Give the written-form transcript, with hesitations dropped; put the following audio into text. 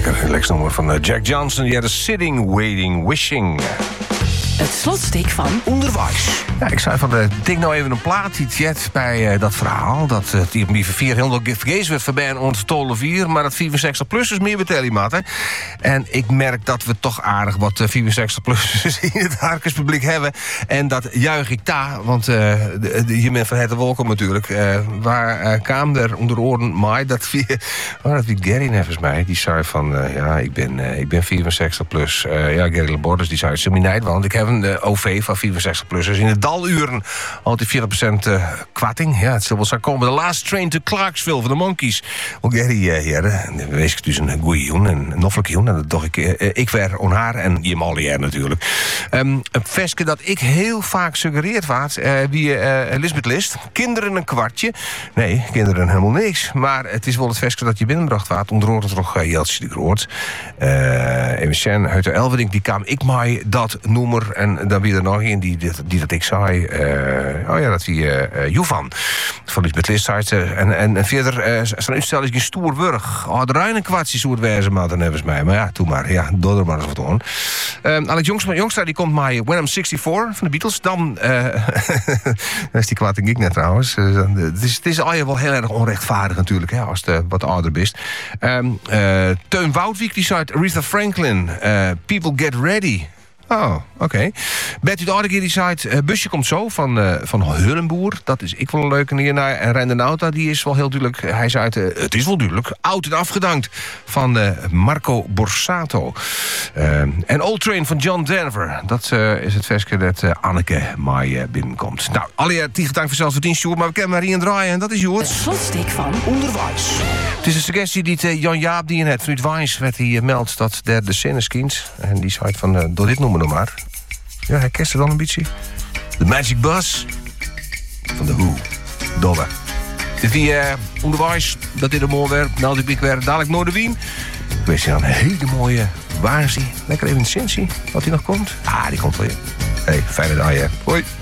Lekker nummer van Jack Johnson. Die had een Sitting, Waiting, Wishing. Het slotstuk van Onderwijs. Ja, ik zei van, denk nou even een plaat, die chat bij dat verhaal. Dat die op die 400 vergezen werd voorbij ons 12 maar dat 64-plussers meer betalen matten. En ik merk dat we toch aardig wat 64-plussers in het Harkerspubliek hebben. En dat juich ik daar, want je bent van het welkom natuurlijk. Waar kwam er onder oren mij dat wie Gary nevens mij, die zei van, ik ben 64 plus. Gary Laborders, die zei, ze me niet, want ik heb een OV van 64-plussers. In de daluren altijd 40% kwatting. Ja, het zal wel zo komen. The Last Train to Clarksville van de Monkees. Ook Gary, dan wees ik dus een goeie joen, een noffelijke joen. En dat dacht ik weer on haar en je mal natuurlijk. Een versje dat ik heel vaak suggereerd waard, wie Lisbeth List. Kinderen een kwartje. Nee, kinderen helemaal niks. Maar het is wel het versje dat je binnenbracht waard. Onder andere toch Jeltje de Groot. Even uit de Elverdink, die kwam ik mij dat noemer. En dan weer er nog een die dat ik zei. Dat wie Jovan. Van Lisbeth List zei. En verder zo'n uitstelling in Stoerburg. De Rijn kwartje soort wezen maar dan hebben ze mij. Maar ja, doe maar. Ja, doe er maar eens wat aan. Alex Jongstra die komt mij When I'm 64 van de Beatles. Dan is die kwaad ik net trouwens. Het is al je wel heel erg onrechtvaardig natuurlijk. Hè, als het wat ouder bent. Teun Woudwijk die zei Aretha Franklin. People Get Ready. Oh, oké. Betty de Aardige die zei, busje komt zo van Hullenboer. Dat is ik wel een leuke hiernaar. En Rende Nauta, die is wel heel duidelijk. Hij zei, het is wel duidelijk. Oud en afgedankt van Marco Borsato. En Old Train van John Denver. Dat is het versje dat Anneke mij binnenkomt. Nou, alle dank voor zelfs verdienst, Sjoerd. Maar we kennen Marie en draaien en dat is Sjoerd. Het slotstuk van Onderwijs. Het is een suggestie die Jan Jaap die in het vanuit Wijs werd die meldt dat de zin is kind. En die zei van, door dit noemen nog maar. Ja, hij kent het dan een beetje. The Magic Bus van de Who. Dolle. Dit wie onderwijs, dat dit een mooi werk. Nou, ik weer dadelijk Noorderwien. Ik wist je dan een hele mooie waarzy. Lekker even een Cincy, wat hij nog komt. Die komt weer. Hey, fijne dag, hè. Hoi.